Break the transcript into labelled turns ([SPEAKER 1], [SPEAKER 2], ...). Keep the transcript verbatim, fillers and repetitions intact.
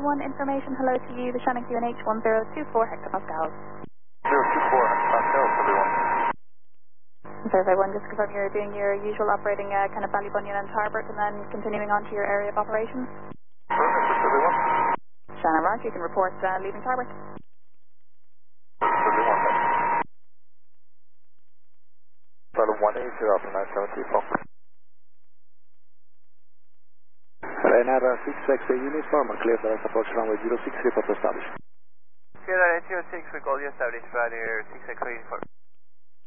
[SPEAKER 1] one information, hello to you, the Shannon Q N H one zero two four hectopascals.
[SPEAKER 2] zero two four hectopascals, everyone.
[SPEAKER 1] Survey one, just confirm you're doing your usual operating uh, kind of Ballybunion and Tarbert and then continuing on to your area of operations.
[SPEAKER 2] Perfect, everyone.
[SPEAKER 1] Shannon Mark, you can report uh, leaving Tarbert.
[SPEAKER 2] everyone. Flight one eight zero from nine seven three four.
[SPEAKER 3] Renata six X A uniform, clear for us approach runway zero six, report established.
[SPEAKER 2] Sierra eight zero six, we call you established, Ryder six X A uniform.